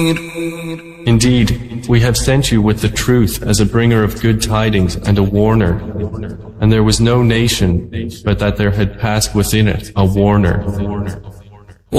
Indeed, we have sent you with the truth as a bringer of good tidings and a warner, and there was no nation but that there had passed within it a warner.